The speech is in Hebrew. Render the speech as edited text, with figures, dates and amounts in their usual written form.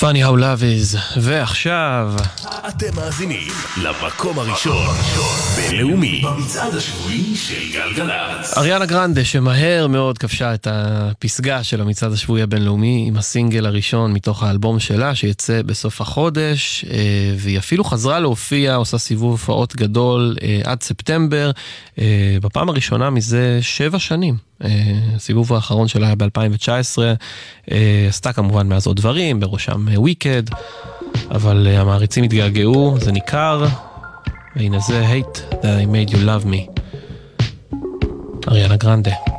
Funny How Love Is. ועכשיו אתם מאזינים למקום הראשון בינלאומי במצעד השבועי של גלגלצ. אריאנה גרנדה שמהר מאוד כבשה את הפסגה של המצעד השבועי הבינלאומי עם הסינגל הראשון מתוך האלבום שלה שיצא בסוף החודש, והיא אפילו חזרה להופיע, עושה סיבוב הופעות גדול עד ספטמבר, בפעם הראשונה מזה 7 שנים. הסיבוב האחרון שלה היה ב-2019, עשתה כמובן מאז עוד דברים, בראשם וויקד, אבל המעריצים התגעגעו, זה ניכר, והנה זה Hate That I Made You Love Me, אריאנה גרנדה.